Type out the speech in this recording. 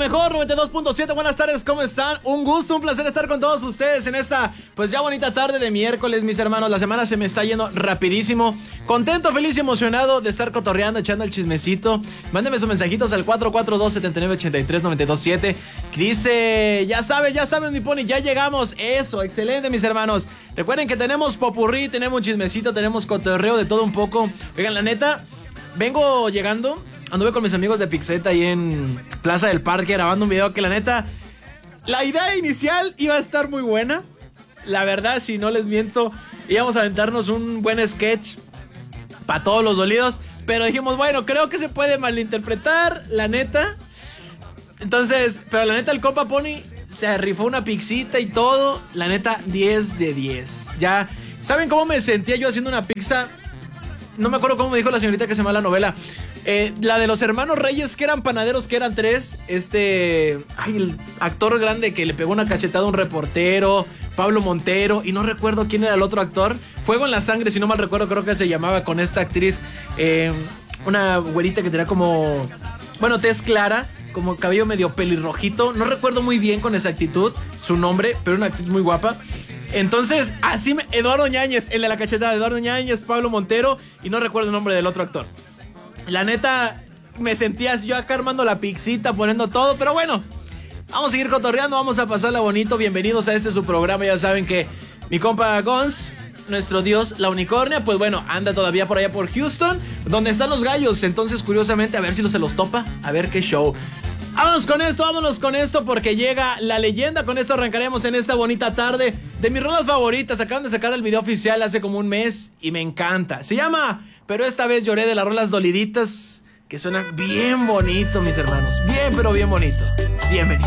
mejor 92.7, buenas tardes, ¿cómo están? Un gusto, un placer estar con todos ustedes en esta, pues ya bonita tarde de miércoles, mis hermanos. La semana se me está yendo rapidísimo. Contento, feliz y emocionado de estar cotorreando, echando el chismecito. Mándenme sus mensajitos al 442-7983-927. Dice, ya saben, mi pony, ya llegamos. Eso, excelente, mis hermanos. Recuerden que tenemos popurrí, tenemos un chismecito, tenemos cotorreo de todo un poco. Oigan, la neta, vengo llegando. Anduve con mis amigos de Pixeta ahí en Plaza del Parque grabando un video que la neta, la idea inicial iba a estar muy buena. La verdad, si no les miento, íbamos a aventarnos un buen sketch para todos los dolidos. Pero dijimos, bueno, creo que se puede malinterpretar, la neta. Entonces, pero la neta el compa Pony se rifó una pixita y todo. La neta, 10 de 10. Ya, ¿saben cómo me sentía yo haciendo una pizza? No me acuerdo cómo me dijo la señorita que se llama la novela. La de los hermanos Reyes, que eran panaderos, que eran 3. El actor grande que le pegó una cachetada a un reportero, Pablo Montero, y no recuerdo quién era el otro actor. Fuego en la sangre, si no mal recuerdo, creo que se llamaba, con esta actriz, una güerita que tenía como, bueno, tez clara, como cabello medio pelirrojito. No recuerdo muy bien con exactitud su nombre, pero una actriz muy guapa. Entonces, Eduardo Ñañez, el de la cachetada, Eduardo Ñañez, Pablo Montero, y no recuerdo el nombre del otro actor. La neta, me sentía yo acá armando la pixita, poniendo todo, pero bueno, vamos a seguir cotorreando, vamos a pasarla bonito. Bienvenidos a su programa. Ya saben que mi compa Gons, nuestro dios, la unicornia, pues bueno, anda todavía por allá por Houston, donde están los gallos. Entonces, curiosamente, a ver si se los topa, a ver qué show. Vámonos con esto, porque llega la leyenda. Con esto arrancaremos en esta bonita tarde de mis rolas favoritas. Acaban de sacar el video oficial hace como un mes y me encanta. Se llama Pero esta vez lloré, de las rolas doliditas, que suena bien bonito, mis hermanos. Bien, pero bien bonito. Bienvenido.